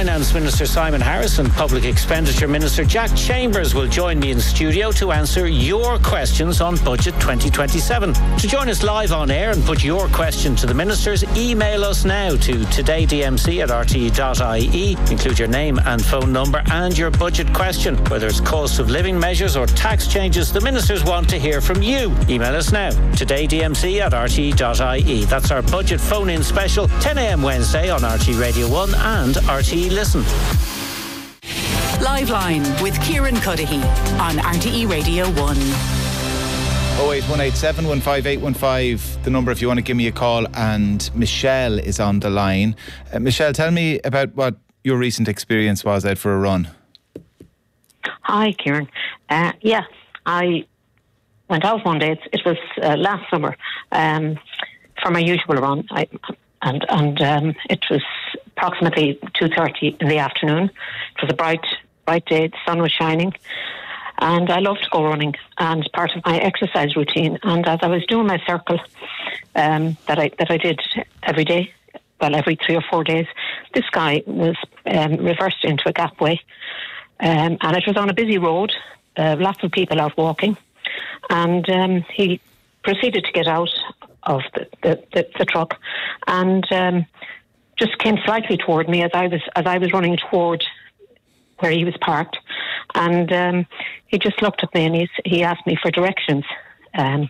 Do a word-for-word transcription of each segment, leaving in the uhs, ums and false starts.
Finance Minister Simon Harris and Public Expenditure Minister Jack Chambers will join me in studio to answer your questions on Budget twenty twenty-seven. To join us live on air and put your question to the ministers, email us now to todaydmc at r t e dot i e. Include your name and phone number and your budget question. Whether it's cost of living measures or tax changes, the ministers want to hear from you. Email us now, todaydmc at r t e dot i e. That's our budget phone-in special, ten a m Wednesday on R T E Radio one and R T E Listen. Live Line with Kieran Cuddihy on R T E Radio one. oh eight one eight, seven one five, eight one five, the number if you want to give me a call. And Michelle is on the line. Uh, Michelle, tell me about what your recent experience was out for a run. Hi, Kieran. Uh, yeah, I went out one day. It, it was uh, last summer um, for my usual run. I, and and um, it was approximately two thirty in the afternoon. It was a bright, bright day. The sun was shining. And I love to go running, and part of my exercise routine. And as I was doing my circle um, that I that I did every day, well, every three or four days, this guy was um, reversed into a gap way. Um, and it was on a busy road, uh, lots of people out walking. And um, he proceeded to get out of the, the, the, the truck and um, just came slightly toward me as I was as I was running toward where he was parked. And um, he just looked at me and he, he asked me for directions um,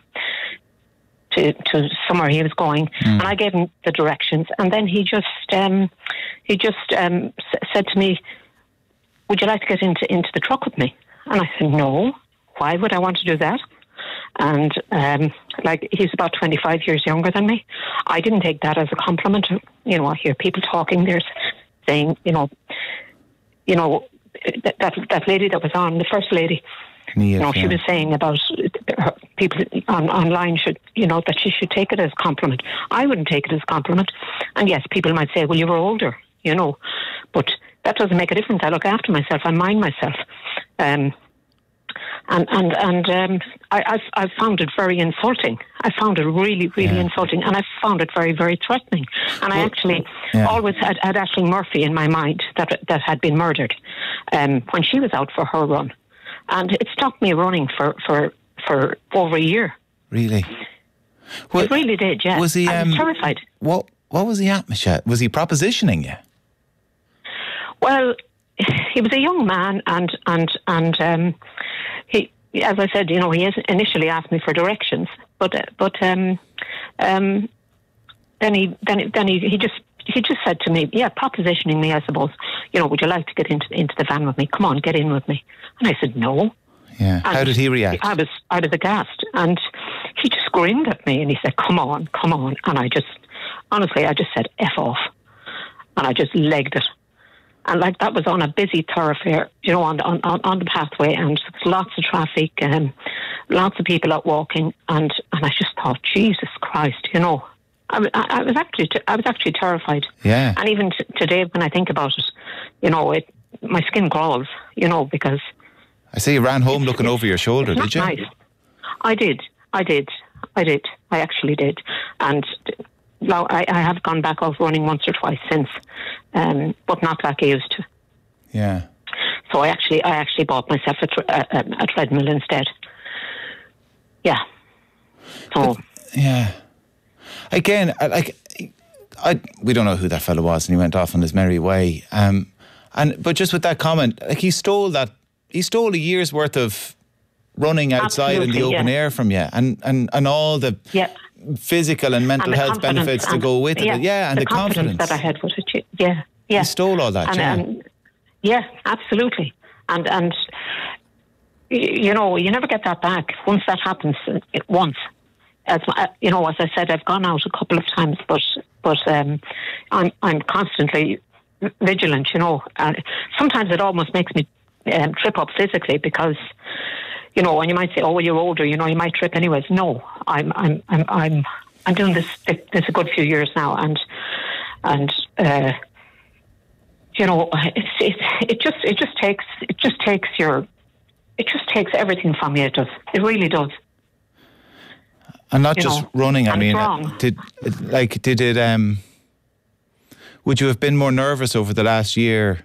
to to somewhere he was going. Mm. And I gave him the directions. And then he just um, he just um, s- said to me, "Would you like to get into into the truck with me?" And I said, "No. Why would I want to do that?" And um, like he's about twenty-five years younger than me. I didn't take that as a compliment. You know, I hear people talking. There's saying, you know, you know. That, that that lady that was on, the first lady, Neve, you know, she yeah. was saying about her, people on, online should, you know, that she should take it as a compliment. I wouldn't take it as a compliment. And yes, people might say, well, you were older, you know, but that doesn't make a difference. I look after myself. I mind myself. Um, and and and um, I, I've, I've found it very insulting. I found it really, really yeah. insulting. And I found it very, very threatening. And well, I actually yeah. always had, had Aisling Murphy in my mind that that had been murdered um, when she was out for her run. And it stopped me running for, for, for over a year. Really? Well, it really did, yeah. Was he, I was um, terrified. What, what was he at, Michelle? Was he propositioning you? Well, he was a young man and, and, and um, he, as I said, you know, he initially asked me for directions, but uh, but um, um, then he then then he, he just he just said to me, yeah, propositioning me, I suppose. You know, would you like to get into into the van with me? Come on, get in with me. And I said no. Yeah. And how did he react? I was out of the aghast, and he just grinned at me and he said, "Come on, come on." And I just, honestly, I just said "F off," and I just legged it. And like that was on a busy thoroughfare, you know, on on on the pathway, and lots of traffic and lots of people out walking, and, and I just thought, Jesus Christ, you know, I, I, I was actually I was actually terrified. Yeah. And even t- today, when I think about it, you know, it my skin crawls, you know, because I see you ran home looking over your shoulder. Did you? Nice. I did. I did. I did. I actually did, and. Now, I, I have gone back out running once or twice since, um, but not like I used to. Yeah. So I actually, I actually bought myself a, tr- a, a treadmill instead. Yeah. So. But, yeah. Again, like, I we don't know who that fellow was, and he went off on his merry way. Um, and but just with that comment, like he stole that, he stole a year's worth of running outside Absolutely, in the open yeah. air from you, and and and all the. Yeah. Physical and mental and health benefits to go with yeah, it. Yeah, and the, the confidence, confidence that I had with it. Yeah, yeah. You stole all that, and, yeah. And, yeah, absolutely. And, and, you know, you never get that back. Once that happens, it, once. As, you know, as I said, I've gone out a couple of times, but but um, I'm, I'm constantly vigilant, you know. And sometimes it almost makes me um, trip up physically because... You know, and you might say, "Oh, well, you're older. You know, you might trip anyways." No, I'm, I'm, I'm, I'm, I'm doing this. This a good few years now, and and uh, you know, it's, it's, it just, it just takes, it just takes your, it just takes everything from you. It does. It really does. And not you just know, running. I and mean, wrong. did like did it? Um, would you have been more nervous over the last year